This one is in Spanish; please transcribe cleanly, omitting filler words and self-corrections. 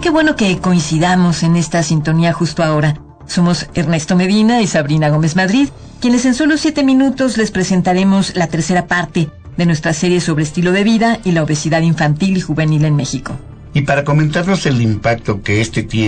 Qué bueno que coincidamos en esta sintonía justo ahora. Somos Ernesto Medina y Sabrina Gómez Madrid, quienes en solo 7 minutos les presentaremos la tercera parte de nuestra serie sobre estilo de vida y la obesidad infantil y juvenil en México. Y para comentarnos el impacto que este tiene